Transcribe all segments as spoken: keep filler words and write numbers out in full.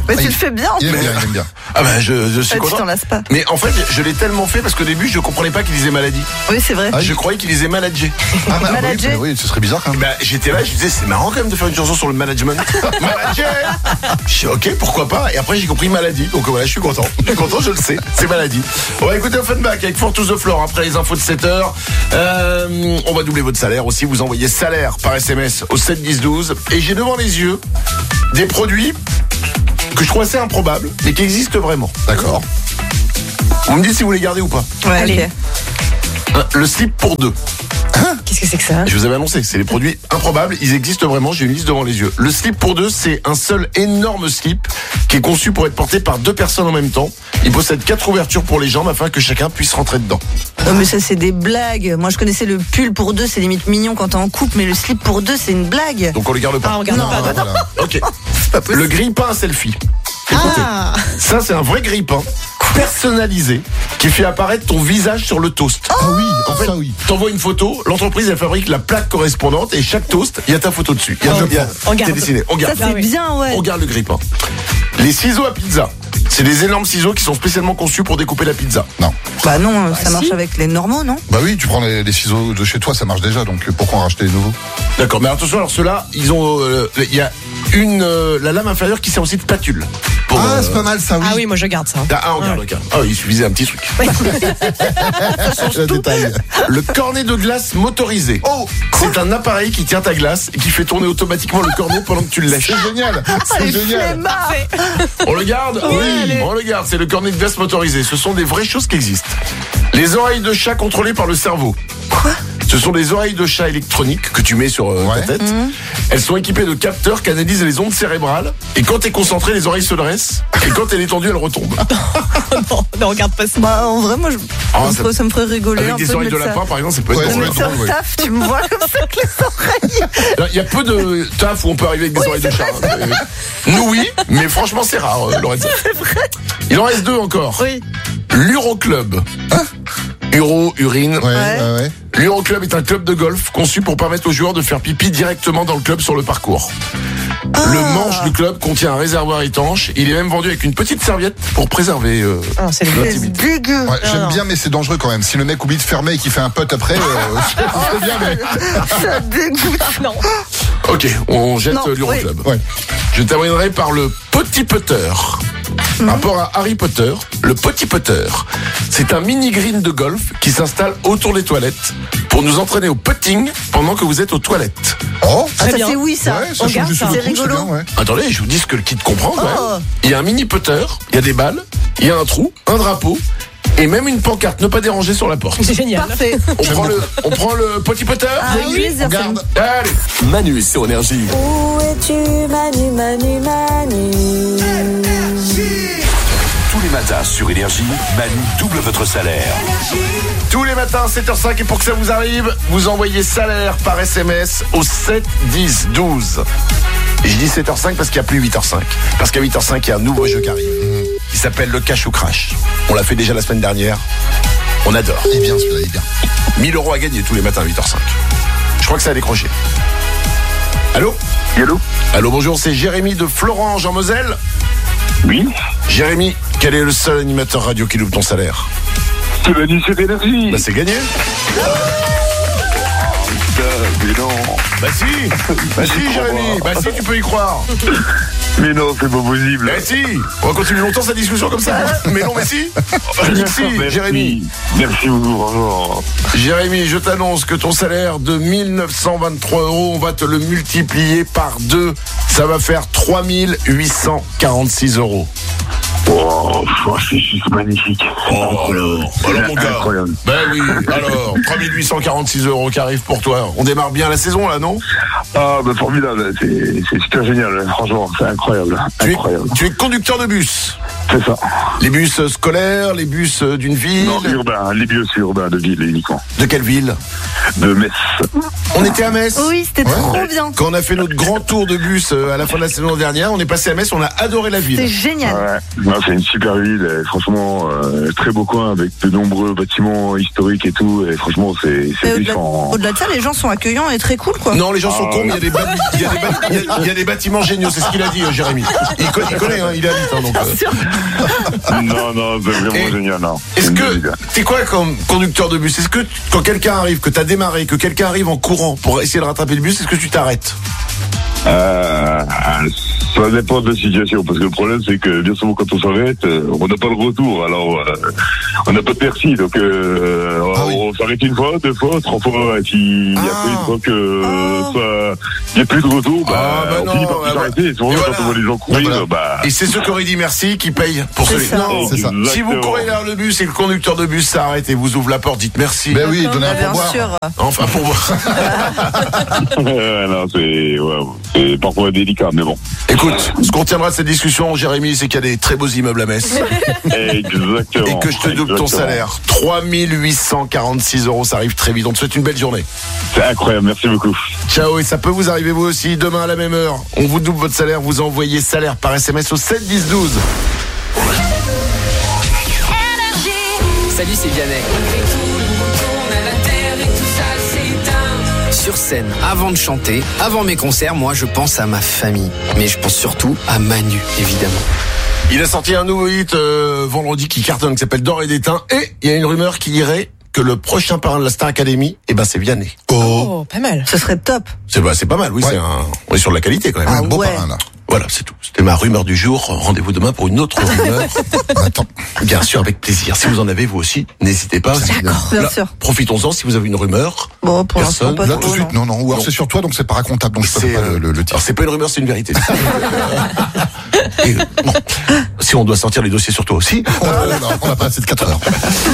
Mais ah, tu il, le fais bien. Il aime bien, il aime bien. Ah bah je, je suis Ah, content. tu t'en lasses pas. Mais en fait, je l'ai tellement fait parce qu'au début, je comprenais pas qu'il disait maladie. Oui, c'est vrai. Ah, je croyais qu'il disait manager. Ah bah Manager. oui, oui, ce serait bizarre quand même. Bah, j'étais là, je disais, c'est marrant quand même de faire une chanson sur le management. Manager. Je suis ok, pourquoi pas. Et après, j'ai compris maladie. Donc voilà, je suis content. Je suis content, je le sais. C'est maladie. On va écouter Offenbach avec Fortus the Floor après les infos de sept heures. Euh, on va doubler votre salaire aussi. Vous envoyez salaire par S M S au sept dix douze. Et j'ai devant les yeux des produits que je trouve assez improbables, mais qui existent vraiment. D'accord. Vous me dites si vous les gardez ou pas. Ouais, Allez. ok. Euh, Le slip pour deux. Qu'est-ce que c'est que ça? Je vous avais annoncé, c'est les produits improbables, ils existent vraiment, j'ai une liste devant les yeux. Le slip pour deux, c'est un seul énorme slip qui est conçu pour être porté par deux personnes en même temps. Il possède quatre ouvertures pour les jambes afin que chacun puisse rentrer dedans. Non, mais ça, c'est des blagues. Moi, je connaissais le pull pour deux, c'est limite mignon quand t'es en couple, mais le slip pour deux, c'est une blague. Donc on le garde pas. Ah, on garde Non, pas. Ah, voilà. Ok. C'est pas possible. Le grille-pain à selfie. Écoutez, Ah, ça c'est un vrai grille-pain personnalisé qui fait apparaître ton visage sur le toast. Ah oui, En fait, ça oui. t'envoies une photo, l'entreprise elle fabrique la plaque correspondante et chaque toast, il y a ta photo dessus. Il y a, Oh, il y a- on garde. c'est dessiné. On Ça, garde. c'est Ah oui. bien, ouais. On garde le grille-pain. Les ciseaux à pizza. C'est des énormes ciseaux qui sont spécialement conçus pour découper la pizza. Non. Bah non, ça si. marche avec les normaux, non? Bah oui, tu prends les, les ciseaux de chez toi, ça marche déjà, donc pourquoi en racheter les nouveaux? D'accord, mais attention, alors ceux-là, ils ont, euh, il y a une, euh, la lame inférieure qui sert aussi de spatule. Pour, Ah, euh, c'est pas mal ça, oui. ah oui, moi je garde ça. Ah, on garde, regarde. Ah, il suffisait un petit truc. Le détail. Le cornet de glace motorisé. Oh, C'est un appareil qui tient ta glace et qui fait tourner automatiquement le cornet pendant que tu le lèches. c'est génial. Ah, C'est les génial. flemmards. On le garde? Oui. On le garde, c'est le cornet de glace motorisé. Ce sont des vraies choses qui existent. Les oreilles de chat contrôlées par le cerveau. Quoi? Ce sont des oreilles de chat électroniques que tu mets sur euh, Ouais. ta tête. Elles sont équipées de capteurs qui analysent les ondes cérébrales. Et quand t'es concentré, les oreilles se dressent. Et quand elle est tendue, elles retombent. non, non, regarde pas ça. Bah, en vrai, moi, je... Ah, ça, me ça- ferait, ça me ferait rigoler Avec un des peu de oreilles de mettre ça. lapin, par exemple, ça peut être Ouais, De drôle. mettre ça drôle, au ouais. taf, tu me vois comme ça avec les oreilles. Il y a peu de taf où on peut arriver avec des oreilles de chat. hein. Mais- Nous, oui, mais franchement, c'est rare, euh, Lorenza. Il en reste deux encore. Oui. L'Uroclub. Uro, urine. Ouais, ouais, ouais. L'Uroclub est un club de golf conçu pour permettre aux joueurs de faire pipi directement dans le club sur le parcours. Le manche du club contient un réservoir étanche. Il est même vendu avec une petite serviette pour préserver euh, Ah, c'est dégueu. C'est l'intimité. dégueu. Ouais, j'aime non. bien, mais c'est dangereux quand même. Si le mec oublie de fermer et qu'il fait un putt après, euh, c'est bien, mais. Ça dégoûte. Non. Ok, on jette Non, euh, l'Euroclub. Ouais. Je terminerai par le petit putter. Rapport à Harry Potter, le petit putter, c'est un mini green de golf qui s'installe autour des toilettes pour nous entraîner au putting pendant que vous êtes aux toilettes. Oh, Ah, Très ça, bien. c'est oui, ça. ouais, ça on change garde du ça. sous le C'est coup, c'est rigolo. bien, ouais. Attendez, je vous dis ce que le kit comprend quand Oh. même. Il y a un mini putter, il y a des balles, il y a un trou, un drapeau et même une pancarte ne pas déranger sur la porte. C'est génial. Parfait. On prend le, on prend le petit putter. Ah oui, les On garde. Allez. Manu sur Énergie. Où es-tu, Manu, Manu, Manu? Tous les matins sur Énergie, Manu double votre salaire. Tous les matins, sept heures cinq, et pour que ça vous arrive, vous envoyez salaire par S M S au sept dix douze. Et je dis sept heures cinq parce qu'il n'y a plus huit heures cinq. Parce qu'à huit heures cinq, il y a un nouveau jeu qui arrive, qui s'appelle le Cash ou Crash. On l'a fait déjà la semaine dernière. On adore. Il est bien celui-là, il est bien. mille euros à gagner tous les matins à huit heures cinq. Je crois que ça a décroché. Allô? Allô? Allô, bonjour, c'est Jérémy de Florange en Moselle. Oui? Jérémy, quel est le seul animateur radio qui loupe ton salaire? C'est Manu sur Énergie. Bah c'est gagné. Putain, mais non. Bah si. Bah si, J'y crois Jérémy. pas. Bah si, tu peux y croire. Mais non, c'est pas possible. Bah si. On va continuer longtemps cette discussion comme ça. Mais non, mais si. Si, Merci. Jérémy. Merci beaucoup, franchement. Jérémy, je t'annonce que ton salaire de mille neuf cent vingt-trois euros, on va te le multiplier par deux. Ça va faire trois mille huit cent quarante-six euros. Oh, oh, c'est juste magnifique. Oh, alors, alors mon gars. Incroyable. Ben oui, alors, trois mille huit cent quarante-six euros qui arrivent pour toi. On démarre bien la saison là, non? Ah, bah formidable. C'est, c'est super génial. Franchement, c'est incroyable. Tu es, Incroyable. tu es conducteur de bus. C'est ça. Les bus euh, scolaires, les bus euh, d'une ville. Non, urbain, les bus urbains de ville uniquement. De quelle ville? De Metz. On était à Metz. Oui, c'était trop bien. Quand on a fait notre grand tour de bus euh, à la fin de la saison dernière, on est passé à Metz, on a adoré la ville. C'est génial. Ouais, non, c'est une super ville, et franchement, euh, très beau coin avec de nombreux bâtiments historiques et tout, et franchement, c'est, c'est Et riche au-delà, en... au-delà de ça, les gens sont accueillants et très cool, quoi. Non, les gens sont Ah, cons, mais il y a des, bat- il y a des bat- il y a- il y a des bâtiments géniaux, c'est ce qu'il a dit, euh, Jérémy. Il, co- il connaît, hein, il habite, hein, donc. euh. Non, non, c'est vraiment Et génial, non. Est-ce C'est une que belle ville. t'es quoi comme conducteur de bus? Est-ce que quand quelqu'un arrive, que t'as démarré, que quelqu'un arrive en courant pour essayer de rattraper le bus, est-ce que tu t'arrêtes? Euh, ça dépend de la situation, parce que le problème c'est que bien souvent quand on s'arrête, euh, on n'a pas le retour, alors euh, on n'a pas de merci, donc euh, Ah oui. on s'arrête une fois, deux fois, trois fois, et puis Ah. après une fois que Ah. ça, il n'y a plus de retour, bah, Ah, bah on non, finit par bah, plus s'arrêter, et souvent et quand voilà. on voit les gens courir, Voilà. bah... Et c'est ceux qui auraient dit merci qui payent pour C'est celui. ça. Non, C'est ça. si vous courez vers le bus et le conducteur de bus s'arrête et vous ouvre la porte, dites merci. Ben oui, donnez un Bien pourboire. sûr. Enfin pour voir. non, c'est, ouais, c'est parfois délicat, mais bon. Écoute, ce qu'on tiendra de cette discussion, Jérémy, c'est qu'il y a des très beaux immeubles à Metz. Exactement. Et que je te double ton Exactement. salaire. trois mille huit cent quarante-six euros, ça arrive très vite. On te souhaite une belle journée. C'est incroyable, merci beaucoup. Ciao, et ça peut vous arriver vous aussi. Demain à la même heure, on vous double votre salaire. Vous envoyez salaire par S M S au sept dix douze. Salut, c'est Vianney. Sur scène, avant de chanter, avant mes concerts, moi je pense à ma famille. Mais je pense surtout à Manu, évidemment. Il a sorti un nouveau hit euh, vendredi qui cartonne, qui s'appelle D'or et d'étain. Et il y a une rumeur qui dirait que le prochain parrain de la Star Academy, eh ben c'est Vianney. Oh, pas mal. Ce serait top. C'est bah, c'est pas mal, oui. Ouais. C'est un... On est sur de la qualité quand même. Ah Un beau ouais. parrain, là. Voilà, c'est tout. C'était ma rumeur du jour. Rendez-vous demain pour une autre rumeur. Attends. Bien sûr, avec plaisir. Si vous en avez vous aussi, n'hésitez pas. D'accord. Bien Là, sûr. Profitons-en si vous avez une rumeur. Bon, pour l'instant, Personne. pas Là, trop, tout de suite, non, non. Ou alors Non. c'est sur toi, donc c'est pas racontable, donc je peux C'est, pas euh, le, le, le titre. Alors c'est pas une rumeur, c'est une vérité. Et, euh, bon, si on doit sortir les dossiers sur toi aussi. Oh, non, on a pas assez de quatre heures.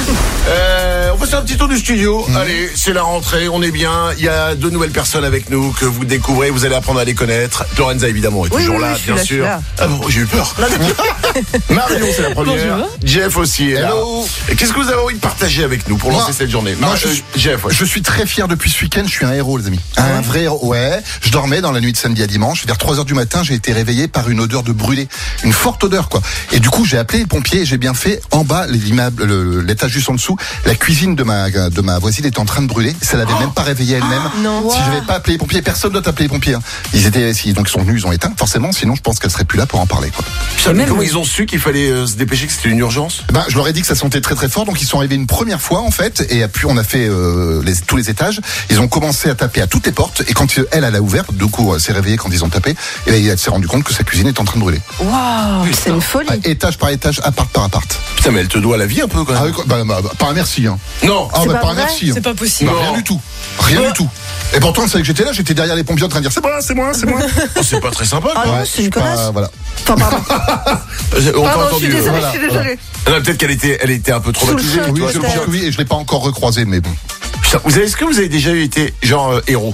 Euh, on peut faire un petit tour du studio. Allez, c'est la rentrée, on est bien. Il y a deux nouvelles personnes avec nous que vous découvrez. Vous allez apprendre à les connaître. Lorenza, évidemment, est Oui, toujours oui, là, oui, je suis bien là, je suis sûr. là. Ah bon, j'ai eu peur. Marion, c'est la première. Bonjour. Jeff aussi est là. Hello. Et qu'est-ce que vous avez envie de partager avec nous pour Moi- lancer cette journée? moi, Mar- je- euh, Jeff, ouais. Je suis très fier depuis ce week-end, je suis un héros, les amis. Un vrai héros, ouais. Je dormais dans la nuit de samedi à dimanche. Vers trois heures du matin, j'ai été réveillé par une odeur de brûlé. Une forte odeur, quoi. Et du coup, j'ai appelé les pompiers et j'ai bien fait. En bas, l'immeuble, le- l'étage juste en dessous, la cuisine de ma, de ma voisine était en train de brûler. Ça l'avait même pas réveillée elle-même. non. Si je n'avais pas appelé les pompiers, personne doit appeler les pompiers. hein. Ils étaient, si, donc ils sont venus, ils ont éteint, forcément. Sinon, je pense qu'elle serait plus là pour en parler, quoi. Putain, mais même comment le- ils ont su qu'il fallait euh, se dépêcher, que c'était une urgence? Ben, je leur ai dit que ça sentait très très fort, donc ils sont arrivés une première fois en fait, et puis on a fait euh, les, tous les étages. Ils ont commencé à taper à toutes les portes, et quand elle, elle a ouvert, du coup, elle s'est réveillée quand ils ont tapé, et là, elle s'est rendu compte que sa cuisine est en train de brûler. Waouh, c'est une folie. Ah, étage par étage, appart par appart. Putain, mais elle te doit la vie un peu quand même. Ah, oui, quoi, bah, bah, bah, pas un merci, hein. Non. Ah, C'est bah, pas pas un vrai merci. hein. C'est pas possible. Bah, rien du tout. Rien du tout. Et pourtant, elle savait que j'étais là, j'étais derrière les pompiers en train de dire c'est moi, c'est moi, c'est moi. Oh, c'est pas très sympa. Ah Quoi. non, Ouais, c'est une je suis pas- connasse. Voilà. Enfin, pardon. Euh, On t'a Pardon, je entendu. suis désolée, euh, voilà, je suis désolée. Ah non, peut-être qu'elle était, elle était un peu traumatisée. Sous le tu Oui, vois, je c'est pense pour que ça. oui, et je l'ai pas encore recroisé, mais bon. Putain, vous avez, est-ce que vous avez déjà été genre euh, héros?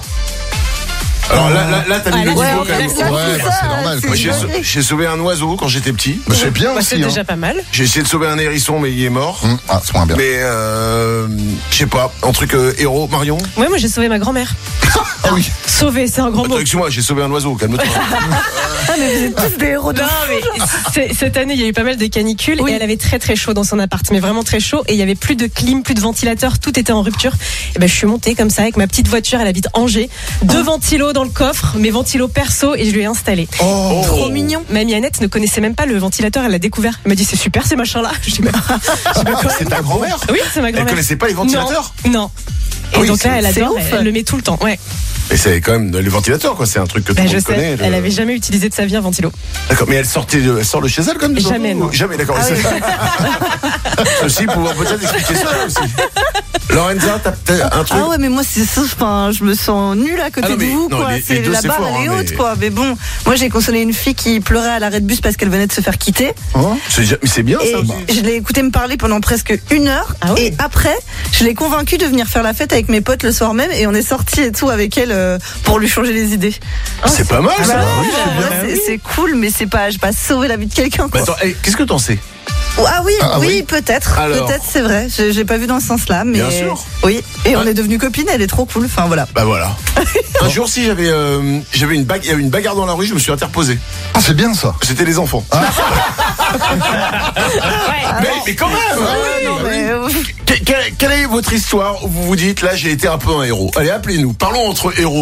Alors là, là, là, t'as mis Ah, le là, niveau ouais, quand on même. laisse ça. Ouais, c'est bah, ça, c'est normal. c'est quoi. Moi, j'ai, une sau- dinguerie. j'ai sauvé un oiseau quand j'étais petit. Bah, c'est bien Bah, c'est aussi. hein. déjà pas mal. J'ai essayé de sauver un hérisson, mais il est mort. Hum, Ah, c'est moins bien. Mais euh, je sais pas, un truc euh, héros, Marion. Ouais, moi j'ai sauvé ma grand-mère. Ah oui. Sauvé, c'est un grand mot. Attends, excuse-moi, j'ai sauvé un oiseau, calme-toi. Ah, mais vous êtes tous des héros de Non, mais c'est- cette année, il y a eu pas mal de canicules et elle avait très très chaud dans son appart, mais vraiment très chaud. Et il y avait plus de clim, plus de ventilateur, tout était en rupture. Et ben, je suis montée comme ça avec ma petite voiture. Elle habite Angers, deux ventilos dans le coffre, mes ventilos perso, et je lui ai installé. Oh. trop mignons. Mamie Annette ne connaissait même pas le ventilateur, elle l'a découvert. Elle m'a dit c'est super ces machins-là. Je dis, mais- je dis, mais quand C'est même. ta grand-mère? Oui, c'est ma Elle grand-mère. connaissait pas les ventilateurs? Non. non. Et Ah oui, donc là, c'est- elle c'est adore, ouf. elle le met tout le temps. Ouais. Mais c'est quand même les ventilateurs, quoi. C'est un truc que tout Ben, le je monde sais, connaît. le- elle avait jamais utilisé de sa vie un ventilo. D'accord, mais elle sortait, de, elle sort de chez elle comme Jamais, non. Jamais, d'accord. Ah oui. Ceci pouvoir peut-être expliquer ça aussi. Lorenza, t'as peut-être un truc. Ah ouais, mais moi, c'est ça. Enfin, je me sens nulle à côté Ah non, de mais- vous, non, quoi. les- les C'est deux, la c'est barre, fort, elle est hein, haute, mais- quoi. Mais bon, moi, j'ai consolé une fille qui pleurait à l'arrêt de bus parce qu'elle venait de se faire quitter. C'est, mais c'est bien Et ça. je l'ai écouté me parler pendant presque une heure. Ah ouais. Et après, je l'ai convaincue de venir faire la fête avec avec mes potes le soir même et on est sortis et tout avec elle euh, pour lui changer les idées. C'est pas mal, Ah ça. bah, Oui, ouais, c'est bien. ouais, c'est, c'est cool, mais c'est pas, j'ai pas sauvé la vie de quelqu'un. Mais Quoi. attends, hey, qu'est-ce que t'en sais? Ah oui, Ah oui, oui. peut-être, Alors. peut-être, c'est vrai. J'ai, j'ai pas vu dans ce sens-là, mais Bien sûr. oui. Et on Ouais. est devenus copines. Elle est trop cool. Enfin voilà. Bah voilà. Un jour, si j'avais, euh, j'avais une bague, il y avait une bagarre dans la rue, je me suis interposé. Ah, c'est bien ça. C'était les enfants. mais, mais quand même. oui, non, bah mais, oui. euh, Que- Quelle, quelle est votre histoire où vous vous dites là j'ai été un peu un héros? Allez, appelez-nous. Parlons entre héros.